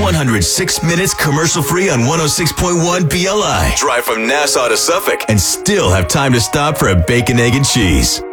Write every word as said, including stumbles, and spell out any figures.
one hundred six minutes commercial-free on one oh six point one B L I. Drive from Nassau to Suffolk and still have time to stop for a bacon, egg, and cheese.